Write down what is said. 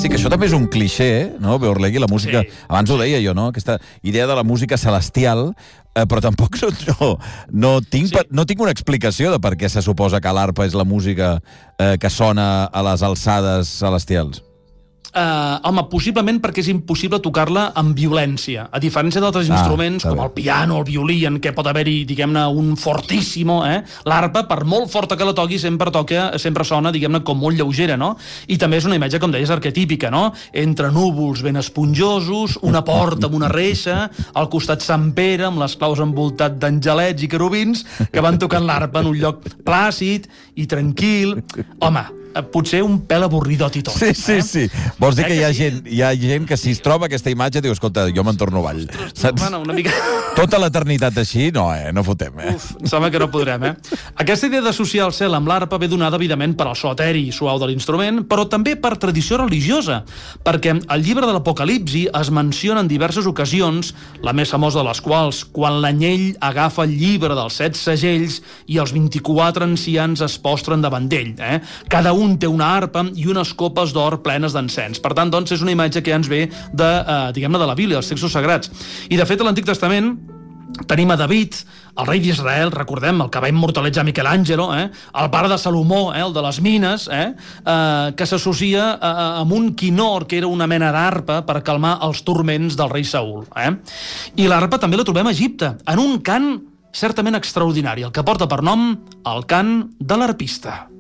Sí, que això també és un clixé, no? Beorlegui, la música... Sí. Abans ho deia jo, no? Aquesta idea de la música celestial, però tampoc no tinc una explicació de per què se suposa que l'arpa és la música que sona a les alçades celestials. Home, possiblement perquè és impossible tocar-la amb violència. A diferència d'altres instruments, com el piano, el violí, en què pot haver-hi, diguem-ne, un fortíssimo, l'arpa, per molt forta que la toqui, sempre sona, diguem-ne, com molt lleugera, no? I també és una imatge, com deies, arquetípica, no? Entre núvols ben esponjosos, una porta amb una reixa, al costat Sant Pere, amb les claus envoltat d'angelets i querubins, que van tocant l'arpa en un lloc plàcid i tranquil. Home, potser un pèl avorridot i tot. Sí. Vols dir que hi ha gent que si es troba aquesta imatge diu, escolta, jo me'n torno avall. Bueno, una mica... Tota l'eternitat així, no, no fotem, Uf, em sembla que no podrem, Aquesta idea d'associar el cel amb l'arpa ve donada, evidentment, per al so eteri i suau de l'instrument, però també per tradició religiosa, perquè al llibre de l'Apocalipsi es menciona en diverses ocasions, la més famosa de les quals, quan l'anyell agafa el llibre dels 7 segells i els 24 ancians es postren davant d'ell. Cada un té una arpa i unes copes d'or plenes d'encens. Per tant, doncs, és una imatge que ja ens ve de, diguem-ne, de la Bíblia, dels textos sagrats. I, de fet, a l'Antic Testament tenim a David, el rei d'Israel, recordem, el que va immortalitzar Michelangelo, el pare de Salomó, el de les mines, que s'associa amb un quinor, que era una mena d'arpa per calmar els turments del rei Saül. I l'arpa també la trobem a Egipte, en un cant certament extraordinari, el que porta per nom el cant de l'arpista.